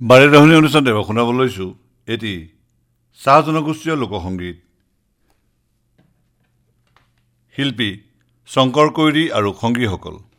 বাৰেৰহণী অনুষ্ঠানতে শুনাব লৈছোঁ এটি চাহ জনগোষ্ঠীয় লোকসংগীত। শিল্পী শংকৰ কৈৰী আৰু সংগীসকল।